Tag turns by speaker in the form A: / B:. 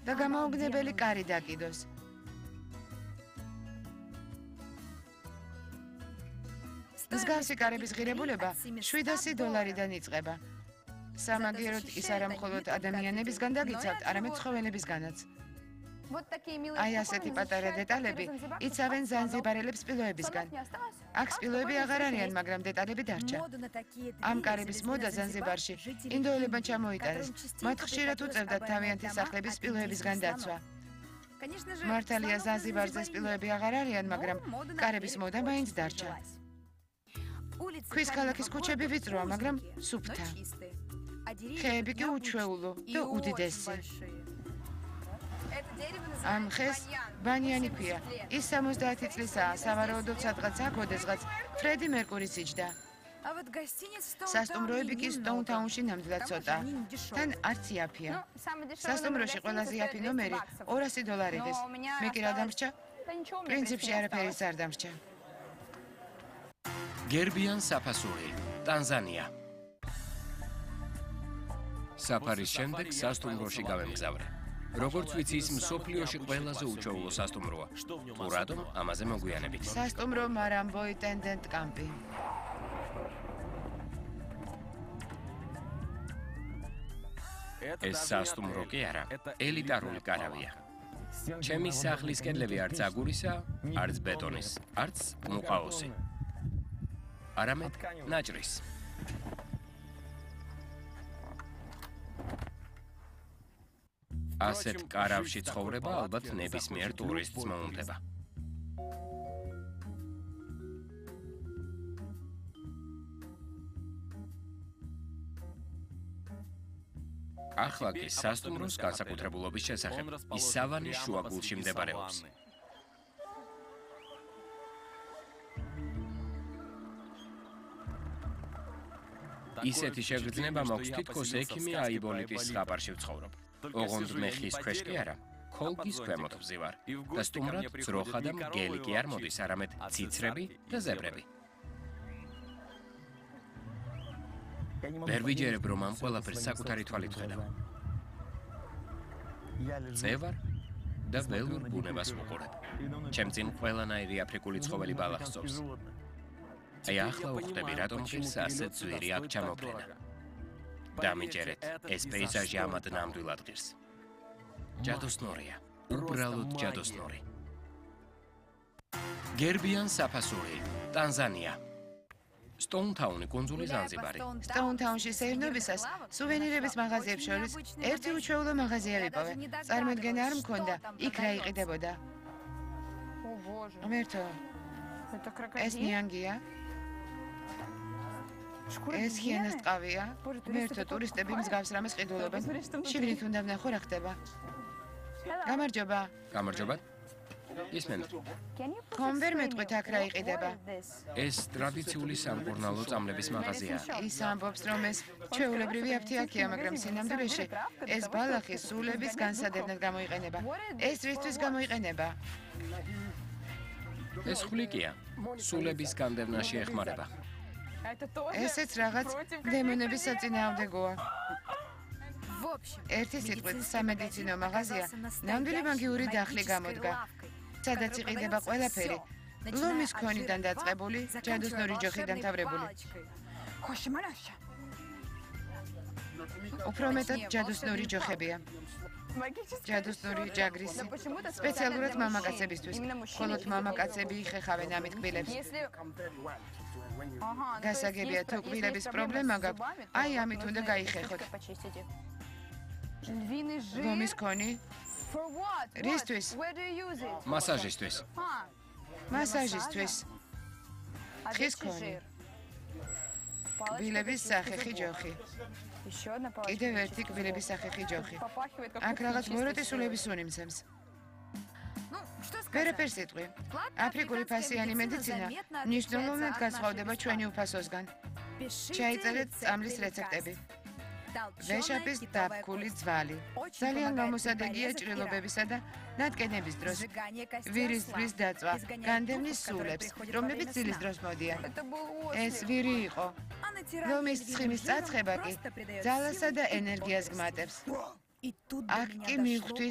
A: და გამაოგნებელი კარი დაკიდოს. მსგავსი კარების ღირებულება $700-დან იწყება. სამაგიეროდ ის არა მხოლოდ ადამიანებისგან დაგიცავთ, არამედ ცხოველებისგანაც. აი ასეთი პატარა დეტალები იცავენ ზანზიბარელებს სპილოებისგან. აქ სპილოები აღარ არიან, მაგრამ დეტალები დარჩა. ამ კარების მოდა ზანზიბარში ინდოელებმა ჩამოიტანეს. მათ ხშირად უწევდათ თავიანთი სახლების სპილოებისგან დაცვა. მართალია ზანზიბარზე სპილოები აღარ არიან, მაგრამ კარების მოდა მაინც დარჩა. ქვის ქალაქის ქუჩები ვიწროა, მაგრამ სუფთა. ხეები კი უჩვეულო და უდიდესი. ამ ხეს ბანიანი ქვია. ის 70 წლისაა, სავარაუდოდ სადღაც აქ ოდესღაც ფრედი მერკურის იჯდა. სასტუმროები კი სტოუნთაუნში ნამდვილად ცოტა. თან არც იაფია. სასტუმროში ყველაზე იაფი ნომერი $200 დის. მე კი რა დამრჩა? პრინციპში არაფერი არ დამრჩა.
B: გერბიან საფასური, ტანზანია. საფარის შემდეგ სასტუმროში გავემგზავრე. როგორც ვიცი, ის მსოფლიოში ყველაზე უჩვეულო სასტუმროა. თუ რატომ, ამაზე მოგვიანებით.
A: სასტუმრო მარამბოი ტენდენტ კამპი.
B: ეს სასტუმრო კი არა, ელიტარული კარავია. ჩემი სახლის კედლები არც აგურისა, არც ბეტონის, არც მუყაოსი. არამედ ნაჭრის. ასეთ კარავში ცხოვრება ალბათ ნებისმიერ ტურისტს მოუნდება. ახლა კი სასტუმროს განსაკუთრებულობის შესახებ ის სავანის შუაგულში მდებარეობს. ისეთი შეგრძნება მაქვს თითქოს ექიმი აიბოლიტის ზღაპარში ვცხოვრობ. ოღონდ მე ხის ქვეშ კი არა, ქოლგის ქვემოთ ვზივარ და სტუმრად ძროხა და მგელი კი არ მოდის, არამედ ციცრები და ზებრები. ვერ ვიჯერებ, რომ ამ ყველაფერს საკუთარი თვალით ვხედავ. წევარ და ველურ ბუნებას ვუყურებ. ჩემ წინ ყველანაირი აფრიკული ცხოველი ბალახს წობს. აი ახლა ვხვდები, რატომ ღირს ასეთ ძვირი აქ ჩამოფრენა. დამიჯერეთ, ეს პეიზაჟი ამად ნამდვილად ღირს. ჯადოსნორია, უბრალოდ ჯადოსნორი. გერბიან საფასური, ტანზანია. სტოუნთაუნი კუნძული ზანზიბარი.
A: სტოუნთაუნში სეირნობისას სუვენირების მაღაზიებს შორის ერთი უჩვეულო მაღაზია ვიპოვე. წარმოედგენა არ მქონდა, იქ რა იყიდებოდა. ღმერთო, ეს ნიანგია? ეს ჰიენას ტყავია? ღმერთო, ტურისტები მსგავს რამეს ყიდულობენ. შიგნით უნდა ვნახო რა ხდება. გამარჯობა.
B: გამარჯობა. ისმენთ.
A: ხომ ვერ მეტყვით აქ რა იყიდება?
B: ეს ტრადიციული სამკურნალო წამლების მაღაზიაა.
A: ის ამბობს, რომ ეს ჩვეულებრივი აფთიაქია, მაგრამ სინამდვილეში ეს ბალახი სულების განსადევნად გამოიყენება. ეს რისთვის გამოიყენება?
B: ეს ხვლიკია, სულების განდევნაში ეხმარება.
A: ესეც რაღაც დემონების საწინააღმდეგოა. ერთი სიტყვით სამედიცინო მაღაზია ნამდვილი მაგიური დახლი გამოდგა. სადაც იყიდება ყველაფერი, ლომის ქონიდან დაწყებული, ჯადოსნური ჯოხიდან თავრებული. უფრო მეტად ჯადოსნური ჯოხებია. ჯადოსნური ჯაგრისი, სპეციალურად მამაკაცებისთვის, მხოლოდ მამაკაცები იხეხავენ ამით კბილებს. გასაგებია, თუ კბილების პრობლემა გაქვთ, აი ამით უნდა გაიხეხოთ. ლომის ქონი? რისთვის?
B: მასაჟისთვის.
A: მასაჟისთვის. ხის ქონი. კბილების სახეხი ჯოხი. კიდევ ერთი კბილების სახეხი ჯოხი. აქ რაღაც მოროტი სულების სუნი მცემს. ვერაფერს იტყვი. აფრიკული ფასიანი მედიცინა მნიშვნელოვნად განსხვავდება ჩვენი უფასოსგან. ჩაიწერეთ წამლის რეცეპტები. ვეშაპის დაფქული ძვალი. ძალიან გამოსადეგია ჭრილობებისა და ნატკენების დროს. ვირის ძვლის დაწვა, განდევნის სულებს, რომლებიც ძილის დროს მოდიან. ეს ვირი იყო. ლომის ცხიმის წაცხება კი ძალასა და ენერგიას გმატებს. აქ კი მიხვთვის